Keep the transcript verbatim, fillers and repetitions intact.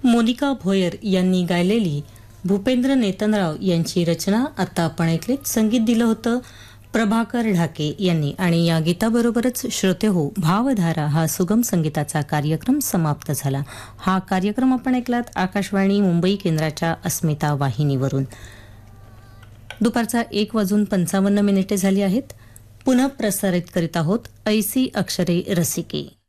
मोनिका भोयर यांनी गायलेली भूपेंद्र नेतनराव यांची रचना आता आपण ऐकलीत. संगीत दिलं होतं प्रभाकर ढाके यांनी. आणि या गीताबरोबरच श्रोते हो भावधारा हा सुगम संगीताचा कार्यक्रम समाप्त झाला. हा कार्यक्रम आपण ऐकलात आकाशवाणी मुंबई केंद्राच्या अस्मिता वाहिनीवरून. दुपारचा एक वाजून पंचावन्न मिनिटे झाली आहेत. पुनः प्रसारित करीत आहोत ऐसी अक्षरे रसिके.